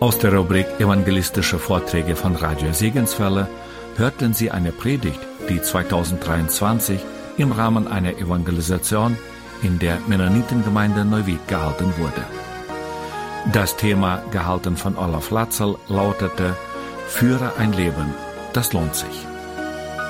Aus der Rubrik Evangelistische Vorträge von Radio Segenswelle hörten Sie eine Predigt, die 2023 im Rahmen einer Evangelisation in der Mennonitengemeinde Neuwied gehalten wurde. Das Thema, gehalten von Olaf Latzel, lautete: Führe ein Leben, das lohnt sich.